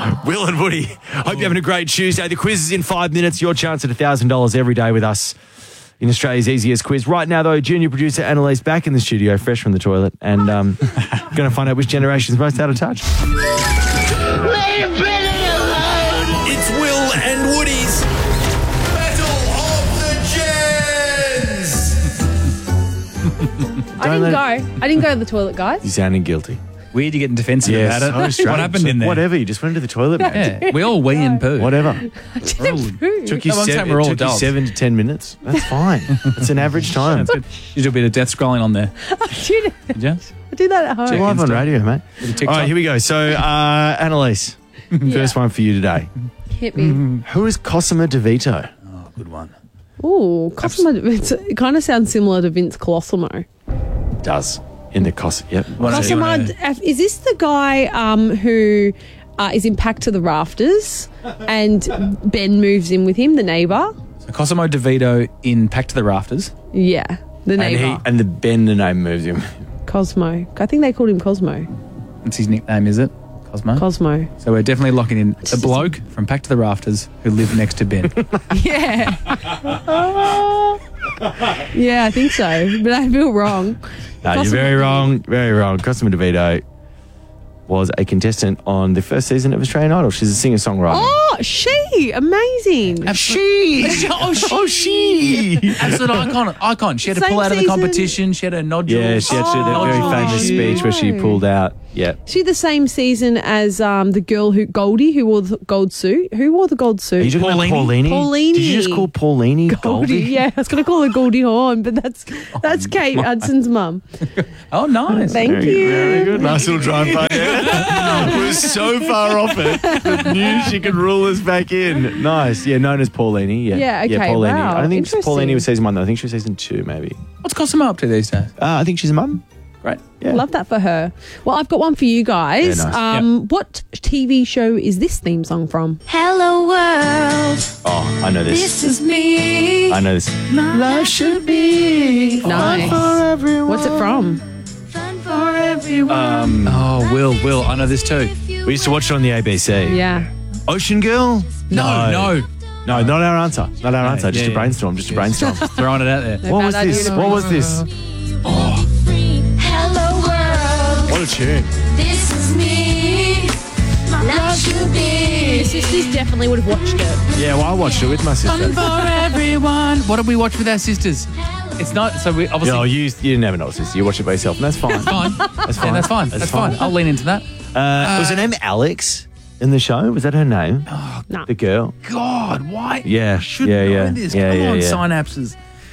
Will and Woody, hope you're having a great Tuesday. The quiz is in 5 minutes. Your chance at $1,000 every day with us in Australia's easiest quiz. Right now, though, junior producer Annalise back in the studio, fresh from the toilet, and going to find out which generation's most out of touch. Leave Billy alone! It's Will and Woody's Battle of the Gens. I didn't go to the toilet, guys. You sounding guilty. Weird you getting defensive about it. so strange. What happened in there? Whatever, you just went to the toilet, mate. Yeah, we all wee and poo. Whatever. I didn't poo. Took you, At one time we're all adults. 7 to 10 minutes. That's fine. That's an average time. That's good. You do a bit of death scrolling on there. Did you? I do that at home. Live on radio, mate. TikTok. All right, here we go. So, Annalise, first one for you today. Hit me. Who is Cosima DeVito? Oh, good one. Ooh, Cosimo. It kind of sounds similar to Vince Colosimo. Does. In the Yep. Cosimo, is this the guy who is in Packed to the Rafters and Ben moves in with him, the neighbour? So Cosimo DeVito in Packed to the Rafters. Yeah, the neighbour. And the name moves him. Cosmo. I think they called him Cosmo. That's his nickname, is it? Cosmo? Cosmo. So we're definitely locking in a bloke from Packed to the Rafters who lived next to Ben. Yeah. Yeah, I think so. But I feel wrong. No, you're very wrong. Very wrong. Cosima DeVito was a contestant on the first season of Australian Idol. She's a singer-songwriter. Oh, she. Amazing. She. Absolute icon. She had to Same pull out of the season. competition. She had a nodule. Yeah, she actually had that very famous speech where she pulled out. Yeah. She the same season as the girl Goldie who wore the gold suit. Who wore the gold suit? Are you talking about Paulini? Paulini. Did you just call Paulini Goldie? Yeah, I was going to call her Goldie Hawn, but that's Kate Hudson's mum. Oh, nice. Thank you. Very good. Nice little drive by there. We're so far off it that knew she could rule us back in. Nice. Yeah, known as Paulini. Yeah, okay, Paulini. wow. I don't think Interesting. Paulini was season 1 though. I think she was season 2 maybe. What's Cosimo up to these days? I think she's a mum. Great. Yeah. Love that for her. Well, I've got one for you guys. Very nice. What TV show is this theme song from? Hello world, Oh, I know this. this is me. I know this. Life should be Nice. for everyone. What's it from? Fun for everyone. Oh, Will. I know this too. We used to watch it on the ABC. Yeah. Ocean Girl? No. No, not our answer. Not our answer. Just yeah, a brainstorm. Just a brainstorm. Throwing it out there. What was bad this? idea. What was this? Hello world, What a tune. this is me. My life should be. Your sisters definitely would have watched it. Yeah, well, I watched it with my sister. For everyone. What did we watch with our sisters? It's not. So we obviously. No, you never know, sister. You watch it by yourself, and that's fine. Fine. That's fine. Yeah, that's fine. That's fine. I'll lean into that. Was her name Alex in the show? Was that her name? No. The girl? God, why? Yeah. I should yeah, know yeah. this. Yeah, Come yeah, on, yeah. synapses.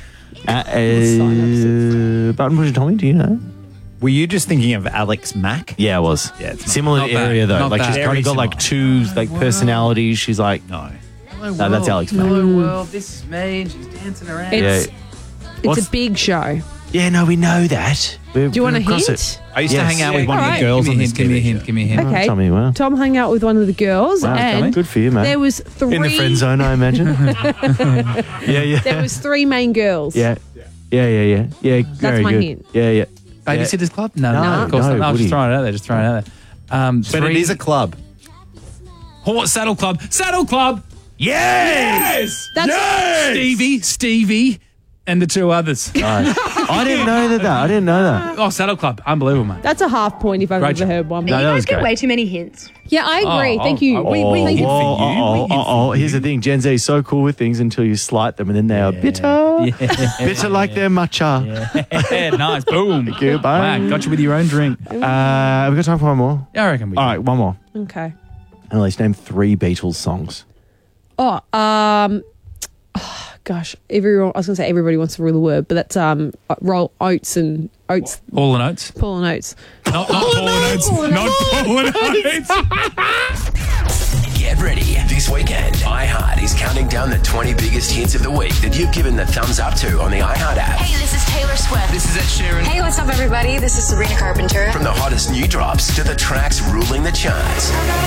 Button Push Tommy, do you know? Were you just thinking of Alex Mack? Yeah, I was. Yeah, it's similar not bad. area though. Not Like bad. she's kind Very of got like similar. two personalities. She's like, No. Hello, no, that's Alex Mack. Hello, world. This is me. And she's dancing around. It's, What's- it's a big show. Yeah, no, we know that. Do you want a hint? I used to Yes. hang out with Yeah, one of alright. the girls Give on me a this hint. Give me a TV hint. show. Give me a hint. Okay. Tommy, wow. Tom hung out with one of the girls, Wow, and good for you, mate. there was three. In the friend zone, I imagine. yeah. There was three main girls. Yeah. Yeah, very my good. hint. Yeah. Babysitter's Club? No, No, of course no, not. I was Woody. just throwing it out there. Just throwing it out there. But it is a club. Saddle Club. Saddle Club. Yes. That's Stevie, and the two others. Nice. I didn't know that. I didn't know that. Oh, Saddle Club. Unbelievable, mate. That's a half point if I've Great ever job. heard one. No, that was Get great. way too many hints. Yeah, I agree. Oh, Thank oh, you. oh, Thank you. Here's the thing. Gen Z is so cool with things until you slight them and then they are bitter. Bitter like their matcha. Yeah, nice. Boom. Thank you. Bye. Wow, got you with your own drink. We've got time for one more. Yeah, I reckon we All right, one more. Okay. Annalise, name 3 Beatles songs. Gosh, everyone. I was going to say everybody wants to rule the word, but that's roll oats and oats. Paul and Oates. Paul and oats. Not Paul and Oates. Not Paul and Oates. Get ready. This weekend, iHeart is counting down the 20 biggest hits of the week that you've given the thumbs up to on the iHeart app. Hey, this is Taylor Swift. This is Ed Sheeran. Hey, what's up, everybody? This is Sabrina Carpenter. From the hottest new drops to the tracks ruling the charts.